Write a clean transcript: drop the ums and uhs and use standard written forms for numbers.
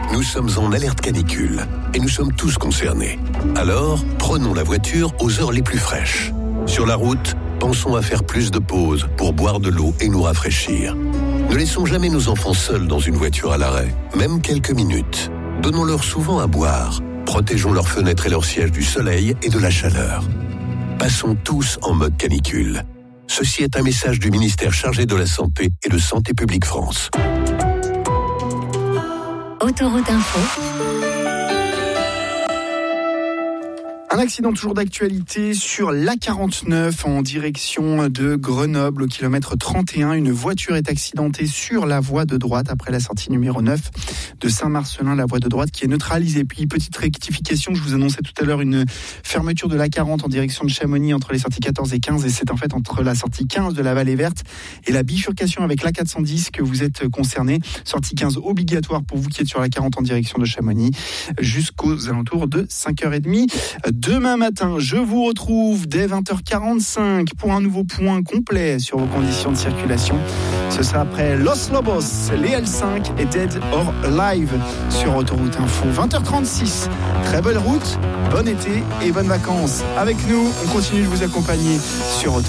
Nous sommes en alerte canicule et nous sommes tous concernés. Alors, prenons la voiture aux heures les plus fraîches. Sur la route, pensons à faire plus de pauses pour boire de l'eau et nous rafraîchir. Ne laissons jamais nos enfants seuls dans une voiture à l'arrêt, même quelques minutes. Donnons-leur souvent à boire. Protégeons leurs fenêtres et leurs sièges du soleil et de la chaleur. Passons tous en mode canicule. Ceci est un message du ministère chargé de la Santé et de Santé publique France. Autoroute Info. Un accident toujours d'actualité sur l'A49 en direction de Grenoble au kilomètre 31. Une voiture est accidentée sur la voie de droite après la sortie numéro 9 de Saint-Marcellin, la voie de droite qui est neutralisée. Puis petite rectification, je vous annonçais tout à l'heure une fermeture de l'A40 en direction de Chamonix entre les sorties 14 et 15 et c'est en fait entre la sortie 15 de la Vallée Verte et la bifurcation avec l'A410 que vous êtes concerné. Sortie 15 obligatoire pour vous qui êtes sur l'A40 en direction de Chamonix jusqu'aux alentours de 5h30. Demain matin, je vous retrouve dès 20h45 pour un nouveau point complet sur vos conditions de circulation. Ce sera après Los Lobos, les L5 et Dead or Alive sur Autoroute Info. 20h36. Très belle route, bon été et bonnes vacances. Avec nous, on continue de vous accompagner sur Autoroute.